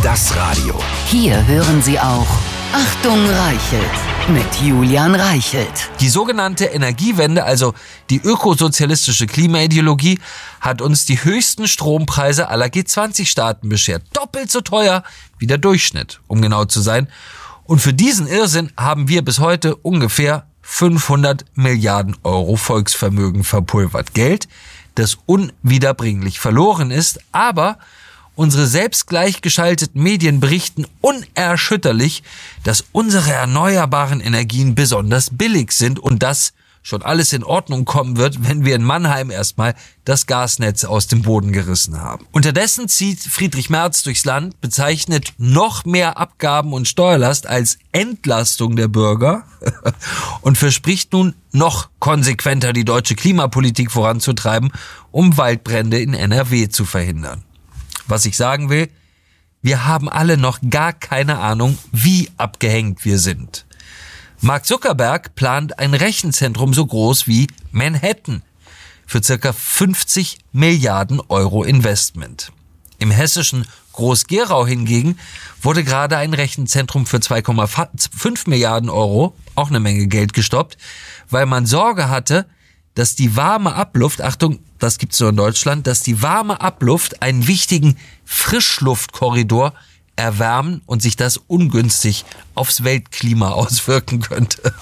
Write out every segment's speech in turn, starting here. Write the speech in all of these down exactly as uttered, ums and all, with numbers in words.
Das Radio. Hier hören Sie auch Achtung Reichelt mit Julian Reichelt. Die sogenannte Energiewende, also die ökosozialistische Klimaideologie, hat uns die höchsten Strompreise aller G zwanzig Staaten beschert. Doppelt so teuer wie der Durchschnitt, um genau zu sein. Und für diesen Irrsinn haben wir bis heute ungefähr fünfhundert Milliarden Euro Volksvermögen verpulvert. Geld, das unwiederbringlich verloren ist, aber unsere selbst gleichgeschalteten Medien berichten unerschütterlich, dass unsere erneuerbaren Energien besonders billig sind und dass schon alles in Ordnung kommen wird, wenn wir in Mannheim erstmal das Gasnetz aus dem Boden gerissen haben. Unterdessen zieht Friedrich Merz durchs Land, bezeichnet noch mehr Abgaben und Steuerlast als Entlastung der Bürger und verspricht nun noch konsequenter die deutsche Klimapolitik voranzutreiben, um Waldbrände in N R W zu verhindern. Was ich sagen will, wir haben alle noch gar keine Ahnung, wie abgehängt wir sind. Mark Zuckerberg plant ein Rechenzentrum so groß wie Manhattan für circa fünfzig Milliarden Euro Investment. Im hessischen Groß-Gerau hingegen wurde gerade ein Rechenzentrum für zwei Komma fünf Milliarden Euro, auch eine Menge Geld, gestoppt, weil man Sorge hatte, dass die warme Abluft, Achtung, das gibt's nur in Deutschland, dass die warme Abluft einen wichtigen Frischluftkorridor erwärmen und sich das ungünstig aufs Weltklima auswirken könnte.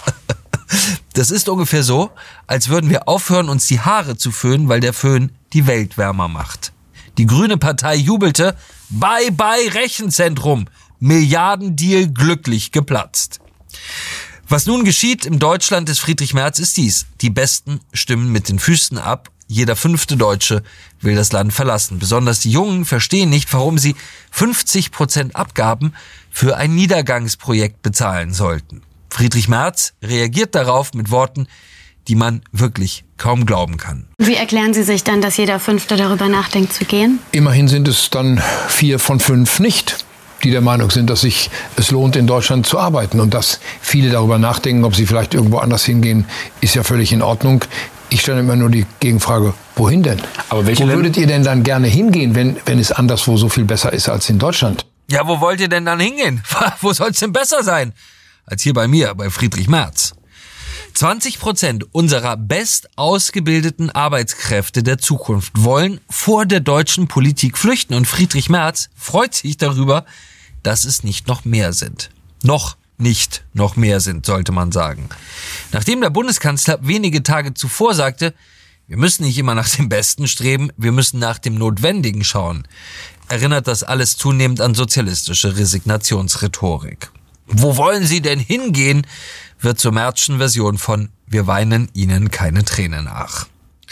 Das ist ungefähr so, als würden wir aufhören, uns die Haare zu föhnen, weil der Föhn die Welt wärmer macht. Die Grüne Partei jubelte, bye bye Rechenzentrum, Milliardendeal glücklich geplatzt. Was nun geschieht im Deutschland des Friedrich Merz ist dies: Die Besten stimmen mit den Füßen ab. Jeder fünfte Deutsche will das Land verlassen. Besonders die Jungen verstehen nicht, warum sie fünfzig Prozent Abgaben für ein Niedergangsprojekt bezahlen sollten. Friedrich Merz reagiert darauf mit Worten, die man wirklich kaum glauben kann. Wie erklären Sie sich dann, dass jeder Fünfte darüber nachdenkt zu gehen? Immerhin sind es dann vier von fünf nicht, die der Meinung sind, dass sich es lohnt, in Deutschland zu arbeiten. Und dass viele darüber nachdenken, ob sie vielleicht irgendwo anders hingehen, ist ja völlig in Ordnung. Ich stelle immer nur die Gegenfrage, wohin denn? Aber welche wo würdet ihr denn dann gerne hingehen, wenn, wenn es anderswo so viel besser ist als in Deutschland? Ja, wo wollt ihr denn dann hingehen? Wo soll's denn besser sein als hier bei mir, bei Friedrich Merz? zwanzig Prozent unserer bestausgebildeten Arbeitskräfte der Zukunft wollen vor der deutschen Politik flüchten. Und Friedrich Merz freut sich darüber, dass es nicht noch mehr sind. Noch nicht noch mehr sind, sollte man sagen. Nachdem der Bundeskanzler wenige Tage zuvor sagte, wir müssen nicht immer nach dem Besten streben, wir müssen nach dem Notwendigen schauen, erinnert das alles zunehmend an sozialistische Resignationsrhetorik. Wo wollen Sie denn hingehen, wird zur Merzschen Version von wir weinen Ihnen keine Tränen nach.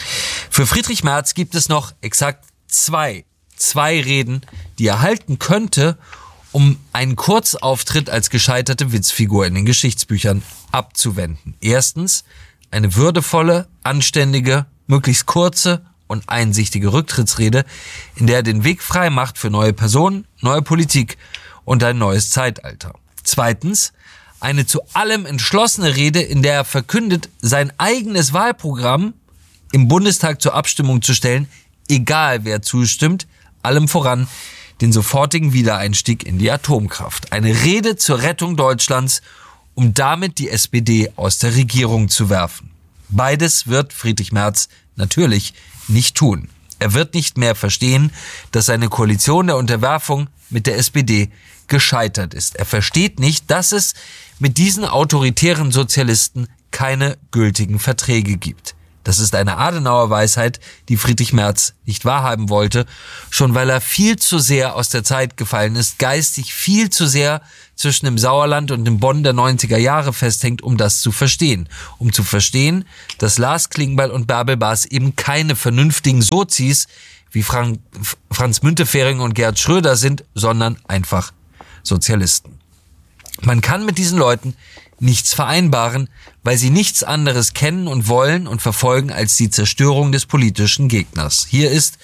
Für Friedrich Merz gibt es noch exakt zwei, zwei Reden, die er halten könnte, um einen Kurzauftritt als gescheiterte Witzfigur in den Geschichtsbüchern abzuwenden. Erstens eine würdevolle, anständige, möglichst kurze und einsichtige Rücktrittsrede, in der er den Weg frei macht für neue Personen, neue Politik und ein neues Zeitalter. Zweitens eine zu allem entschlossene Rede, in der er verkündet, sein eigenes Wahlprogramm im Bundestag zur Abstimmung zu stellen, egal wer zustimmt, allem voran den sofortigen Wiedereinstieg in die Atomkraft. Eine Rede zur Rettung Deutschlands, um damit die S P D aus der Regierung zu werfen. Beides wird Friedrich Merz natürlich nicht tun. Er wird nicht mehr verstehen, dass seine Koalition der Unterwerfung mit der S P D gescheitert ist. Er versteht nicht, dass es mit diesen autoritären Sozialisten keine gültigen Verträge gibt. Das ist eine Adenauer Weisheit, die Friedrich Merz nicht wahrhaben wollte, schon weil er viel zu sehr aus der Zeit gefallen ist, geistig viel zu sehr zwischen dem Sauerland und dem Bonn der neunziger Jahre festhängt, um das zu verstehen. Um zu verstehen, dass Lars Klingbeil und Bärbel Baas eben keine vernünftigen Sozis wie Frank, Franz Müntefering und Gerhard Schröder sind, sondern einfach Sozialisten. Man kann mit diesen Leuten nichts vereinbaren, weil sie nichts anderes kennen und wollen und verfolgen als die Zerstörung des politischen Gegners. Hier ist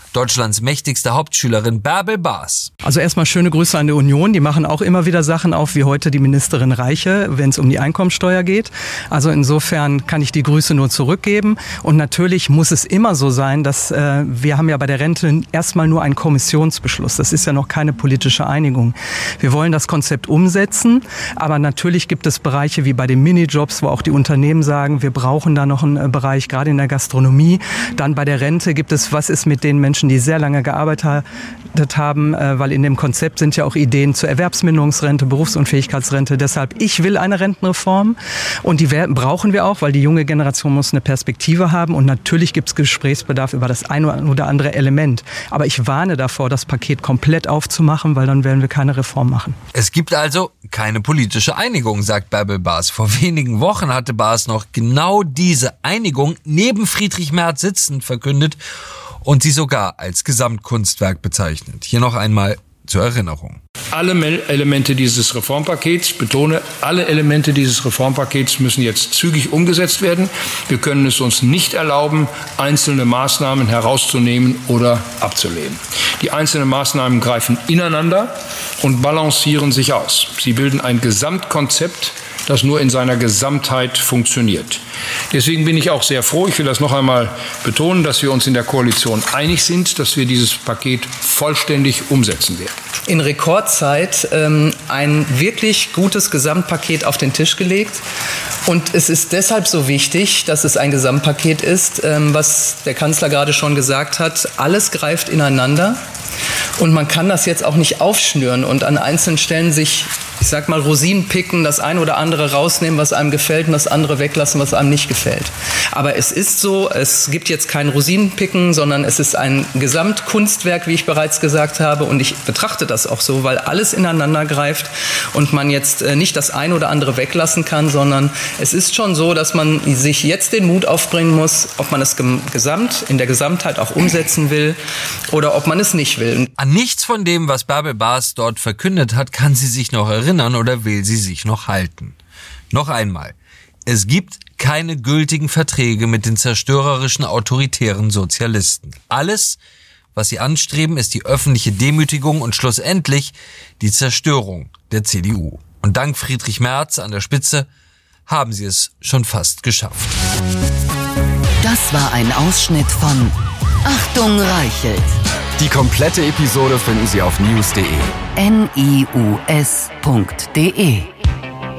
Deutschlands mächtigste Hauptschülerin Bärbel Baas. Also erstmal schöne Grüße an die Union. Die machen auch immer wieder Sachen auf, wie heute die Ministerin Reiche, wenn es um die Einkommensteuer geht. Also insofern kann ich die Grüße nur zurückgeben. Und natürlich muss es immer so sein, dass äh, wir haben ja bei der Rente erstmal nur einen Kommissionsbeschluss. Das ist ja noch keine politische Einigung. Wir wollen das Konzept umsetzen, aber natürlich gibt es Bereiche wie bei den Minijobs, wo auch die Unternehmen sagen, wir brauchen da noch einen äh, Bereich, gerade in der Gastronomie. Dann bei der Rente gibt es, was ist mit den Menschen, die sehr lange gearbeitet haben, weil in dem Konzept sind ja auch Ideen zur Erwerbsminderungsrente, Berufsunfähigkeitsrente. Deshalb, ich will eine Rentenreform und die brauchen wir auch, weil die junge Generation muss eine Perspektive haben und natürlich gibt es Gesprächsbedarf über das eine oder andere Element. Aber ich warne davor, das Paket komplett aufzumachen, weil dann werden wir keine Reform machen. Es gibt also keine politische Einigung, sagt Bärbel Baas. Vor wenigen Wochen hatte Baas noch genau diese Einigung neben Friedrich Merz sitzend verkündet und sie sogar als Gesamtkunstwerk bezeichnet. Hier noch einmal zur Erinnerung. Alle Elemente dieses Reformpakets, betone, alle Elemente dieses Reformpakets müssen jetzt zügig umgesetzt werden. Wir können es uns nicht erlauben, einzelne Maßnahmen herauszunehmen oder abzulehnen. Die einzelnen Maßnahmen greifen ineinander und balancieren sich aus. Sie bilden ein Gesamtkonzept, das nur in seiner Gesamtheit funktioniert. Deswegen bin ich auch sehr froh, ich will das noch einmal betonen, dass wir uns in der Koalition einig sind, dass wir dieses Paket vollständig umsetzen werden. In Rekordzeit ähm, ein wirklich gutes Gesamtpaket auf den Tisch gelegt. Und es ist deshalb so wichtig, dass es ein Gesamtpaket ist, ähm, was der Kanzler gerade schon gesagt hat. Alles greift ineinander. Und man kann das jetzt auch nicht aufschnüren und an einzelnen Stellen sich, ich sag mal, Rosinen picken, das eine oder andere rausnehmen, was einem gefällt und das andere weglassen, was einem nicht gefällt. Aber es ist so, es gibt jetzt kein Rosinenpicken, sondern es ist ein Gesamtkunstwerk, wie ich bereits gesagt habe. Und ich betrachte das auch so, weil alles ineinander greift und man jetzt nicht das eine oder andere weglassen kann, sondern es ist schon so, dass man sich jetzt den Mut aufbringen muss, ob man es gesamt, in der Gesamtheit auch umsetzen will oder ob man es nicht will. An nichts von dem, was Bärbel Baas dort verkündet hat, kann sie sich noch erinnern oder will sie sich noch halten. Noch einmal. Es gibt keine gültigen Verträge mit den zerstörerischen autoritären Sozialisten. Alles, was sie anstreben, ist die öffentliche Demütigung und schlussendlich die Zerstörung der C D U. Und dank Friedrich Merz an der Spitze haben sie es schon fast geschafft. Das war ein Ausschnitt von Achtung Reichelt. Die komplette Episode finden Sie auf news punkt de. N I U S punkt de